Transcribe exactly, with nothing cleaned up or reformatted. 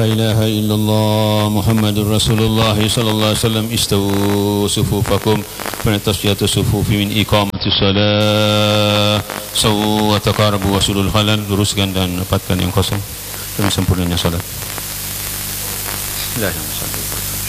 La ilaha illallah Muhammadur Rasulullah sallallahu alaihi wasallam. Istawu sufufakum wa tasfiyatu sufufi min iqamati shalah. Sawu wa taqarabu wasulul halal. Luruskan dan rapatkan yang kosong demi sempurnanya salat. Bismillahirrahmanirrahim.